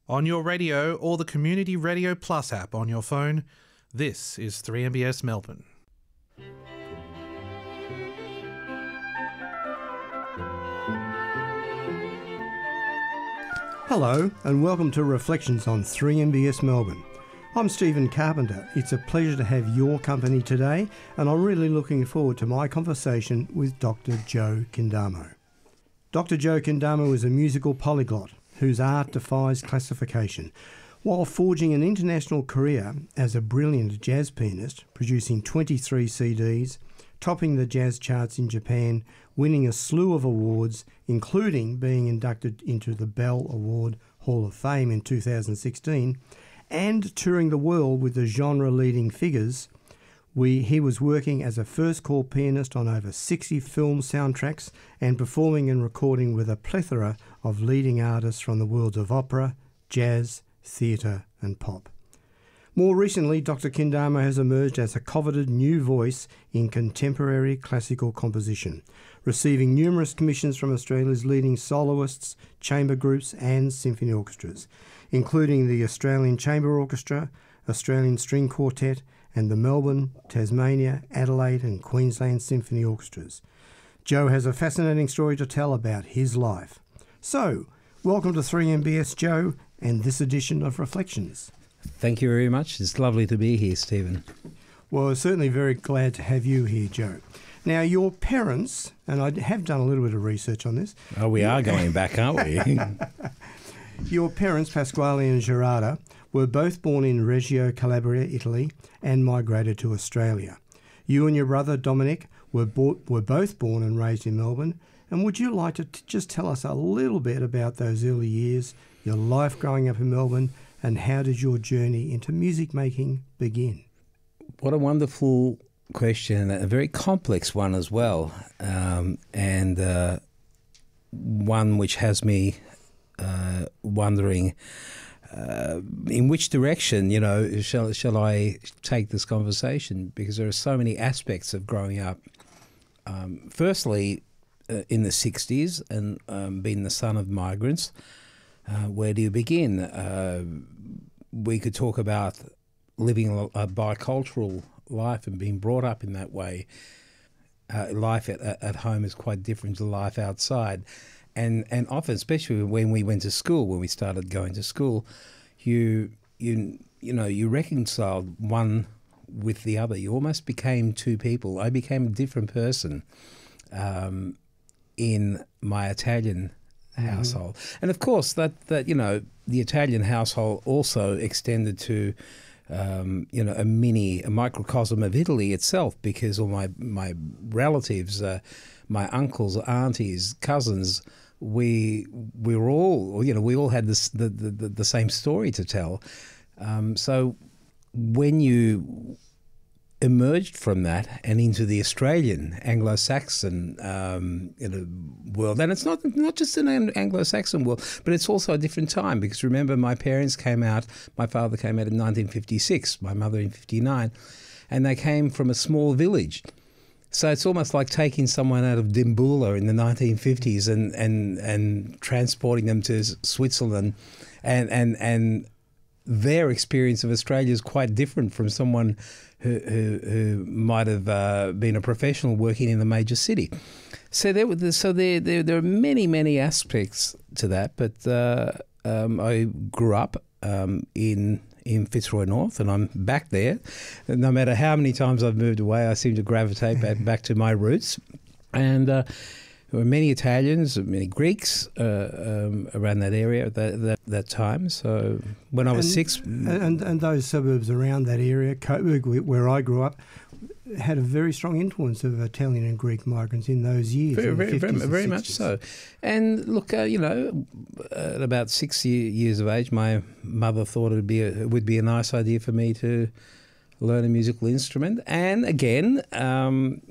On your radio or the Community Radio Plus app on your phone, this is 3MBS Melbourne. Hello and welcome to Reflections on 3MBS Melbourne. I'm Stephen Carpenter. It's a pleasure to have your company today, and I'm really looking forward to my conversation with Dr. Joe Kendamo. Dr. Joe Kendamo is a musical polyglot whose art defies classification, while forging an international career as a brilliant jazz pianist, producing 23 CDs, topping the jazz charts in Japan, winning a slew of awards, including being inducted into the Bell Award Hall of Fame in 2016, and touring the world with the genre-leading figures. He was working as a first-call pianist on over 60 film soundtracks and performing and recording with a plethora of leading artists from the worlds of opera, jazz, theatre and pop. More recently, Dr. Kendamo has emerged as a coveted new voice in contemporary classical composition, receiving numerous commissions from Australia's leading soloists, chamber groups and symphony orchestras, including the Australian Chamber Orchestra, Australian String Quartet, and the Melbourne, Tasmania, Adelaide and Queensland Symphony Orchestras. Joe has a fascinating story to tell about his life. So, welcome to 3MBS, Joe, and this edition of Reflections. Thank you very much. It's lovely to be here, Stephen. Well, we're certainly very glad to have you here, Joe. Now, your parents, and I have done a little bit of research on this. Oh, we are going back, aren't we? Your parents, Pasquale and Gerarda, were both born in Reggio Calabria, Italy, and migrated to Australia. You and your brother, Dominic, were both born and raised in Melbourne. And would you like to just tell us a little bit about those early years, your life growing up in Melbourne, and how did your journey into music making begin? What a wonderful question, a very complex one as well, and one which has me wondering in which direction, shall I take this conversation, because there are so many aspects of growing up. Firstly, in the 60s and being the son of migrants, where do you begin? We could talk about living a bicultural life and being brought up in that way. Life at home is quite different to life outside. And often, especially when we went to school, when we started going to school, you reconciled one with the other. You almost became two people. I became a different person in my Italian household. And of course, that the Italian household also extended to a microcosm of Italy itself, because all my relatives, my uncles, aunties, cousins, we were all, we all had the same story to tell. So when you emerged from that and into the Australian Anglo-Saxon world, and it's not just an Anglo-Saxon world, but it's also a different time, because remember, my father came out in 1956, my mother in 59, and they came from a small village. So it's almost like taking someone out of Dimboola in the 1950s and transporting them to Switzerland, and their experience of Australia is quite different from someone who might have been a professional working in a major city. So there are many aspects to that. But I grew up in Fitzroy North, and I'm back there. No matter how many times I've moved away, I seem to gravitate back to my roots. And there were many Italians, many Greeks around that area at that time. So when I was 6... And those suburbs around that area, Coburg, where I grew up, had a very strong influence of Italian and Greek migrants in those years. Very much so. And look, at about 6 years of age, my mother thought it would be a nice idea for me to learn a musical instrument. And again,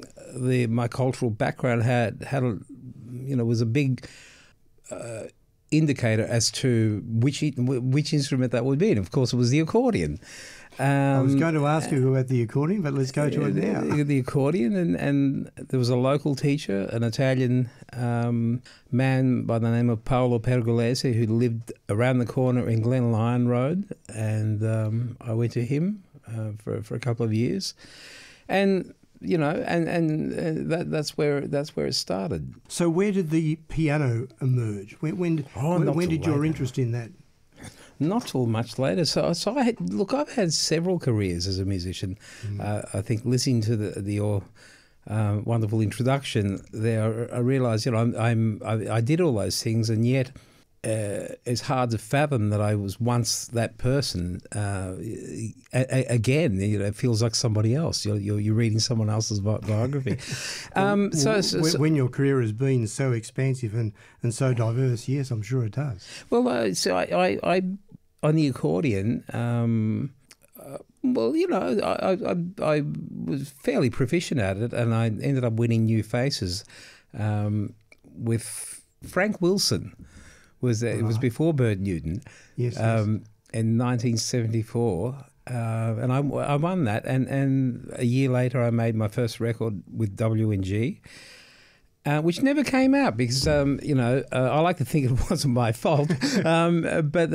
my cultural background was a big indicator as to which instrument that would be. And of course, it was the accordion. I was going to ask you about the accordion, but let's go to it now. The accordion, and there was a local teacher, an Italian man by the name of Paolo Pergolese, who lived around the corner in Glen Lyon Road, and I went to him for a couple of years, and that's where it started. So where did the piano emerge? When did your interest in that? Not till much later. So I've had several careers as a musician. I think listening to your wonderful introduction there, I realised, I did all those things, and yet it's hard to fathom that I was once that person. Again, it feels like somebody else. You're reading someone else's biography. When your career has been so expansive and so diverse, yes, I'm sure it does. Well, so I on the accordion. I was fairly proficient at it, and I ended up winning New Faces with Frank Wilson. It was before Bert Newton. Yes. In 1974, and I won that, and a year later I made my first record with WNG. Which never came out because I like to think it wasn't my fault, but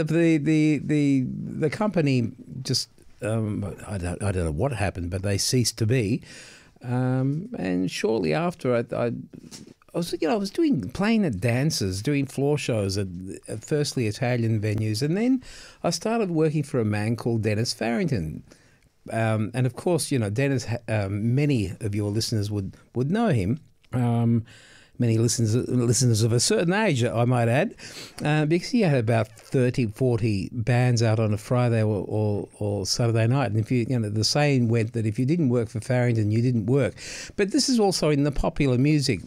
the company just I don't know what happened, but they ceased to be, and shortly after I was playing at dances, doing floor shows at firstly Italian venues, and then I started working for a man called Dennis Farrington. And of course, Dennis. Many of your listeners would know him. Many listeners of a certain age, I might add, because he had about 30, 40 bands out on a Friday or Saturday night. And if the saying went that if you didn't work for Farrington, you didn't work. But this is also in the popular music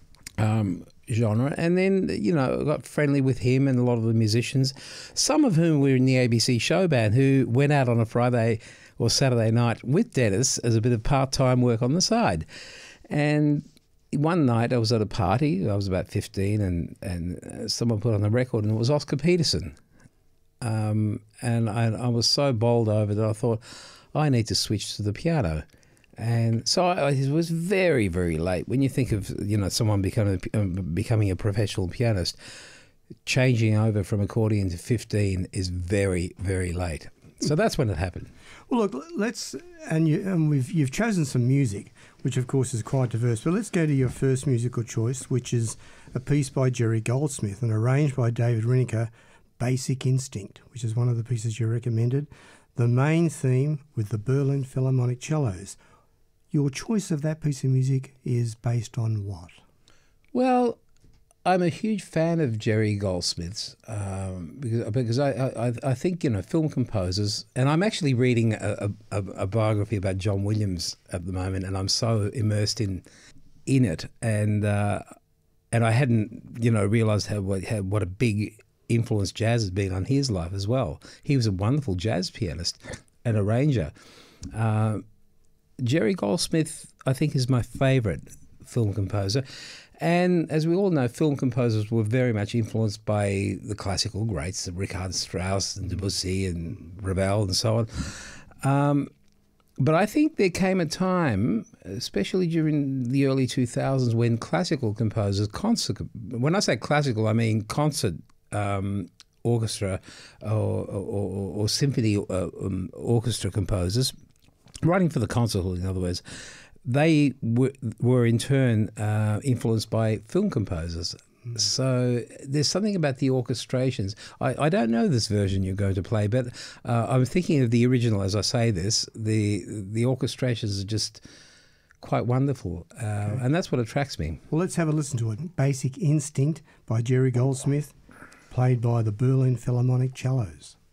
genre. And then, I got friendly with him and a lot of the musicians, some of whom were in the ABC show band, who went out on a Friday or Saturday night with Dennis as a bit of part-time work on the side. And one night I was at a party, I was about 15, and someone put on the record, and it was Oscar Peterson. And I was so bowled over that I thought, I need to switch to the piano. And so it was very, very late. When you think of someone becoming a professional pianist, changing over from accordion to 15 is very, very late. So that's when it happened. Well, look, you've chosen some music, which of course is quite diverse. But let's go to your first musical choice, which is a piece by Jerry Goldsmith and arranged by David Rienecker, Basic Instinct, which is one of the pieces you recommended. The main theme with the Berlin Philharmonic Cellos. Your choice of that piece of music is based on what? Well, I'm a huge fan of Jerry Goldsmith's because I think film composers, and I'm actually reading a biography about John Williams at the moment, and I'm so immersed in it, and I hadn't realised what a big influence jazz has been on his life as well. He was a wonderful jazz pianist and arranger. Jerry Goldsmith, I think, is my favourite film composer. And as we all know, film composers were very much influenced by the classical greats, Richard Strauss and Debussy and Ravel and so on. But I think there came a time, especially during the early 2000s, when classical composers, when I say classical, I mean concert orchestra or symphony orchestra composers, writing for the concert hall, in other words, they were in turn influenced by film composers. So there's something about the orchestrations. I don't know this version you're going to play, but I'm thinking of the original as I say this. The orchestrations are just quite wonderful, and that's what attracts me. Well, let's have a listen to it. Basic Instinct by Jerry Goldsmith, played by the Berlin Philharmonic Cellos.